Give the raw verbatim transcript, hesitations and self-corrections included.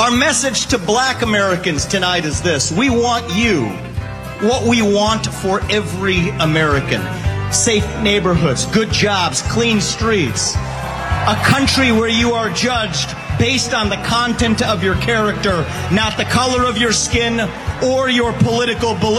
Our message to black Americans tonight is this: we want you, what we want for every American. Safe neighborhoods, good jobs, clean streets. A country where you are judged based on the content of your character, not the color of your skin or your political beliefs.